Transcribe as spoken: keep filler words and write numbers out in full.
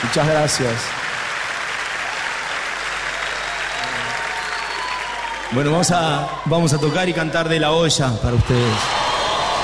Muchas gracias. Bueno, vamos a, vamos a tocar y cantar De la Olla para ustedes.